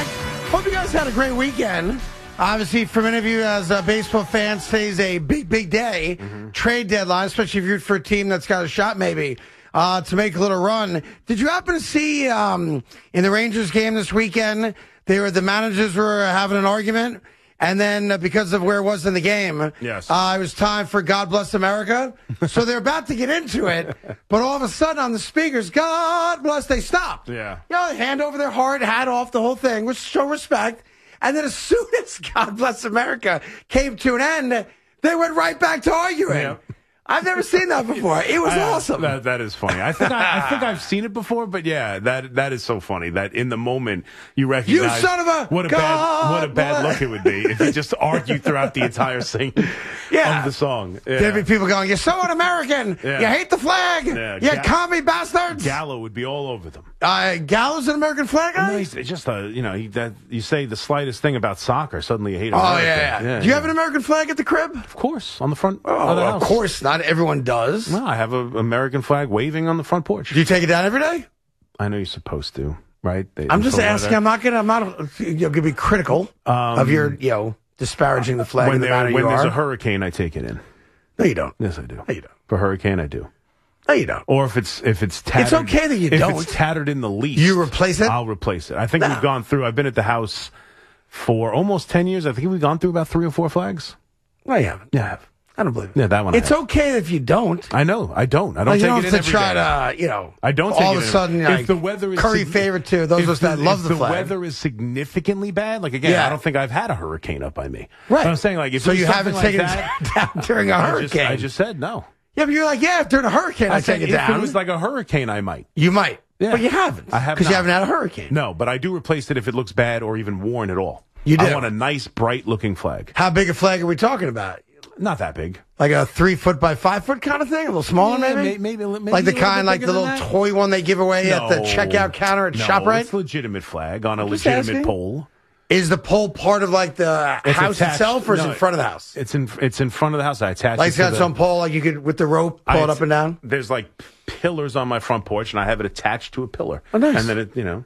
back. Hope you guys had a great weekend. Obviously, for many of you as baseball fans, today's a big, big day. Trade deadline, especially if you're for a team that's got a shot maybe to make a little run. Did you happen to see in the Rangers game this weekend, the managers were having an argument? And then because of where it was in the game, yes. It was time for God Bless America. So they're about to get into it, but all of a sudden on the speakers, God bless, they stopped. Yeah. You know, hand over their heart, hat off, the whole thing, which show respect. And then as soon as God Bless America came to an end, they went right back to arguing. Yeah. I've never seen that before. It was awesome. That is funny. I think I've seen it before, but yeah, that is so funny that in the moment you recognize you son of a what a bad look it would be if you just argued throughout the entire singing of the song. Yeah. There'd be people going, "You're so un-American. Yeah. You hate the flag. You commie bastards." Gallo would be all over them. Gallo's an American flag guy? No, he's just you say the slightest thing about soccer, suddenly you hate America. Oh yeah. Do you have an American flag at the crib? Of course, on the front of the house. Of course not. Everyone does. No, I have an American flag waving on the front porch. Do you take it down every day? I know you're supposed to, right? I'm just asking. I'm not going to be critical of your, disparaging the flag. When there's a hurricane, I take it in. No, you don't. Yes, I do. No, you don't. For hurricane, I do. No, you don't. Or if it's tattered. It's okay that you don't. If it's tattered in the least. You replace it? I'll replace it. I think we've gone through, I've been at the house for almost 10 years. I think we've gone through about 3 or 4 flags. No, you haven't. Yeah, I have. I don't believe it. Yeah, that one. It's okay if you don't. I know. I don't. I don't take it in every day. I don't take all of a sudden, if the weather is Curry favorite too. Those of us that love the flag. If the weather is significantly bad, like again, I don't think I've had a hurricane up by me. Right. But I'm saying like if so you haven't taken it down during a hurricane. I just said no. Yeah, but you're like, during a hurricane I take it down. If it was like a hurricane, I might. You might. Yeah. But you haven't. I have because you haven't had a hurricane. No, but I do replace it if it looks bad or even worn at all. You do. I want a nice, bright-looking flag. How big a flag are we talking about? Not that big. Like a 3 foot by 5 foot kind of thing? A little smaller, maybe? Like the kind, like the little toy one they give away at the checkout counter at ShopRite? It's a legitimate flag on a legitimate pole. Is the pole part of like the house itself, or is it in front of the house? It's in front of the house. I attach like it it's got some pole, like you could with the rope pull it up and down. There's like pillars on my front porch, and I have it attached to a pillar. Oh, nice. And then